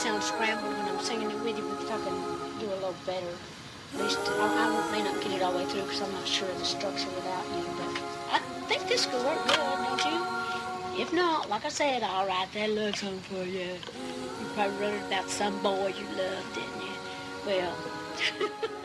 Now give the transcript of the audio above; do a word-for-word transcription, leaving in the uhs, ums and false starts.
sound scrambled when I'm singing it with you, but I can do a little better. At least I, I may not get it all the way through because I'm not sure of the structure without you, but I think this could work good, don't you? If not, like I said, I'll write that love song for you. You probably wrote it about some boy you loved, didn't you? Well...